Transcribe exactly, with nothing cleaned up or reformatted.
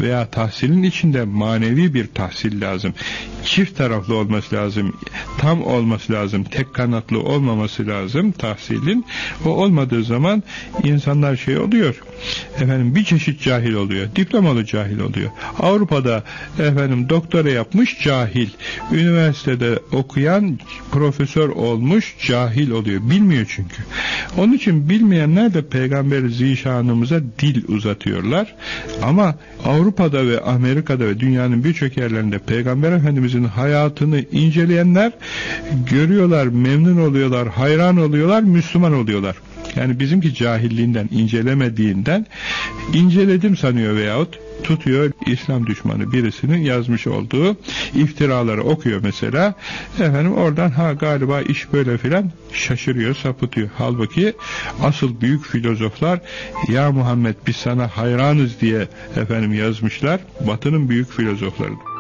veya tahsilin içinde manevi bir tahsil lazım. Çift taraflı olması lazım. Tam olması lazım. Tek kanatlı olmaması lazım tahsilin. O olmadığı zaman insanlar şey oluyor. Efendim bir çeşit cahil oluyor. Diplomalı cahil oluyor. Avrupa'da efendim doktora yapmış cahil. Üniversitede okuyan profesör olmuş cahil oluyor. Bilmiyor çünkü. Onun için bilmeyenler de Peygamber Zişanımıza dil uzatıyorlar. Ama Avrupa'da ve Amerika'da ve dünyanın birçok yerlerinde Peygamber Efendimizin hayatını inceleyenler görüyorlar, memnun oluyorlar, hayran oluyorlar, Müslüman oluyorlar. Yani bizimki cahilliğinden, incelemediğinden inceledim sanıyor veyahut tutuyor İslam düşmanı birisinin yazmış olduğu iftiraları okuyor mesela. Efendim oradan ha galiba iş böyle filan şaşırıyor, sapıtıyor. Halbuki asıl büyük filozoflar ya Muhammed biz sana hayranız diye efendim yazmışlar. Batı'nın büyük filozofları.